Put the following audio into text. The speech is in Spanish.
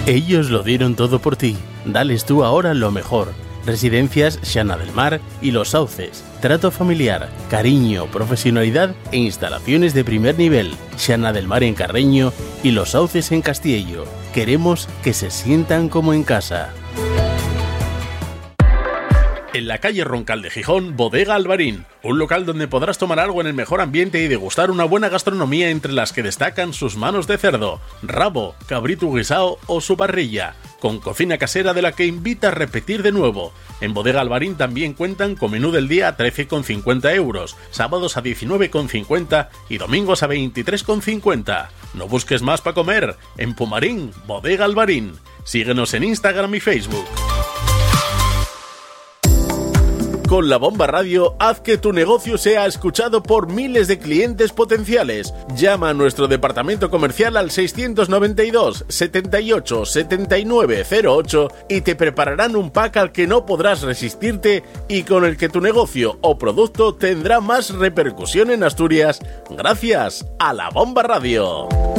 Ellos lo dieron todo por ti. Dales tú ahora lo mejor. Residencias Xana del Mar y Los Sauces. Trato familiar, cariño, profesionalidad e instalaciones de primer nivel. Xana del Mar en Carreño y Los Sauces en Castiello. Queremos que se sientan como en casa. En la calle Roncal de Gijón, Bodega Alvarín, un local donde podrás tomar algo en el mejor ambiente y degustar una buena gastronomía, entre las que destacan sus manos de cerdo, rabo, cabrito guisao o su parrilla, con cocina casera de la que invita a repetir de nuevo. En Bodega Alvarín también cuentan con menú del día a 13,50 euros, sábados a 19,50 y domingos a 23,50. No busques más para comer. En Pumarín, Bodega Alvarín. Síguenos en Instagram y Facebook. Con La Bomba Radio, haz que tu negocio sea escuchado por miles de clientes potenciales. Llama a nuestro departamento comercial al 692 78 79 08 y te prepararán un pack al que no podrás resistirte y con el que tu negocio o producto tendrá más repercusión en Asturias gracias a La Bomba Radio.